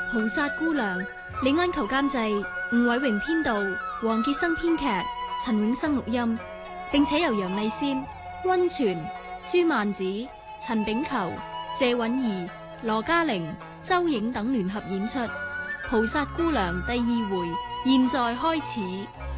菩薩姑娘，李安求監製，吳偉榮編導，黃傑生編劇，陳永生錄音，並且由楊麗仙、溫泉、朱曼子、陳炳球、謝允兒、羅嘉玲、周影等聯合演出《菩薩姑娘》第2回，現在開始。